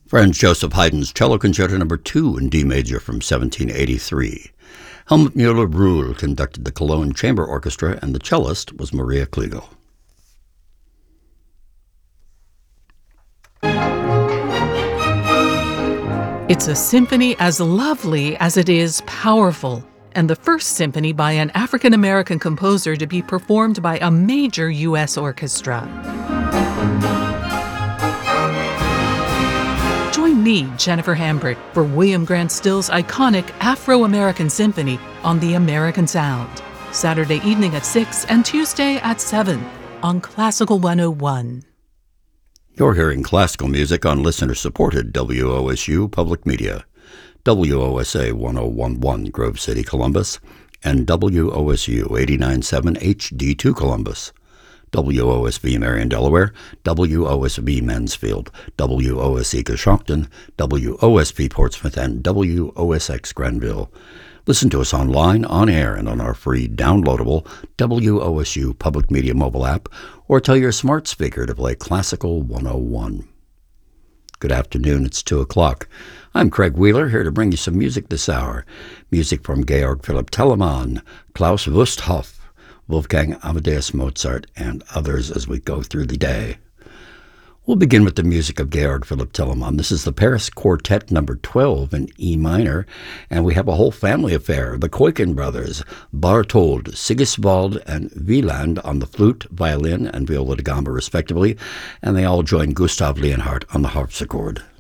Franz Joseph Haydn's Cello Concerto No. 2 in D major from 1783. Helmut Müller-Brühl conducted the Cologne Chamber Orchestra, and the cellist was Maria Kliegel. It's a symphony as lovely as it is powerful, and the first symphony by an African-American composer to be performed by a major U.S. orchestra. Join me, Jennifer Hambrick, for William Grant Still's iconic Afro-American Symphony on The American Sound, Saturday evening at 6 and Tuesday at 7 on Classical 101. You're hearing classical music on listener-supported WOSU Public Media, WOSA 1011 Grove City, Columbus, and WOSU 89.7 HD2 Columbus, WOSV Marion, Delaware, WOSV Mansfield, WOSE Coshocton, WOSV Portsmouth, and WOSX Granville. Listen to us online, on air, and on our free downloadable WOSU Public Media mobile app, or tell your smart speaker to play Classical 101. Good afternoon, it's 2 o'clock. I'm Craig Wheeler, here to bring you some music this hour. Music from Georg Philipp Telemann, Klaus Wusthof, Wolfgang Amadeus Mozart, and others as we go through the day. We'll begin with the music of Georg Philipp Telemann. This is the Paris Quartet No. 12 in E minor, and we have a whole family affair. The Koiken brothers, Barthold, Sigiswald, and Wieland on the flute, violin, and viola da gamba respectively, and they all join Gustav Leonhardt on the harpsichord.